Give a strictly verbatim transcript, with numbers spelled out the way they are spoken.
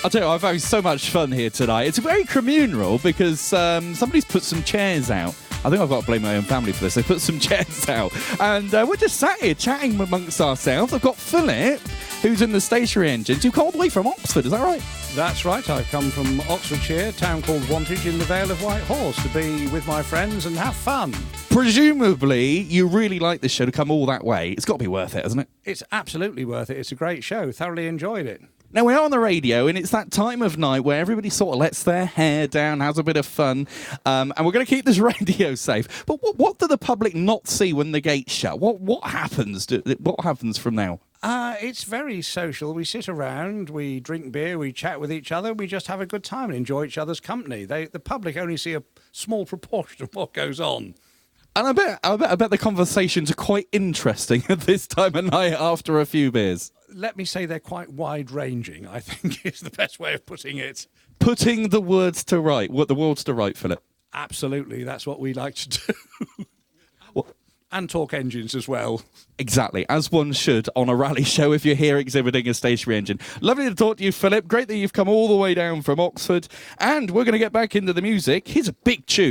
I'll tell you, I've had so much fun here tonight. It's very communal because um, somebody's put some chairs out. I think I've got to blame my own family for this. They put some chairs out. And uh, we're just sat here chatting amongst ourselves. I've got Philip, who's in the stationary engines. You've come all the way from Oxford, is that right? That's right. I've come from Oxfordshire, a town called Wantage in the Vale of White Horse, to be with my friends and have fun. Presumably, you really like this show to come all that way. It's got to be worth it, hasn't it? It's absolutely worth it. It's a great show. Thoroughly enjoyed it. Now, we are on the radio, and it's that time of night where everybody sort of lets their hair down, has a bit of fun, um, and we're going to keep this radio safe. But what, what do the public not see when the gates shut? What what happens? Do, what happens from now? Uh, it's very social. We sit around, we drink beer, we chat with each other, we just have a good time and enjoy each other's company. They, the public only see a small proportion of what goes on. And I bet, I bet, I bet the conversations are quite interesting at this time of night after a few beers. Let me say they're quite wide-ranging, I think is the best way of putting it. Putting the words to right, what the words to right, Philip. Absolutely, that's what we like to do. Well, and talk engines as well. Exactly, as one should on a rally show if you're here exhibiting a stationary engine. Lovely to talk to you, Philip. Great that you've come all the way down from Oxford. And we're going to get back into the music. Here's a big tune.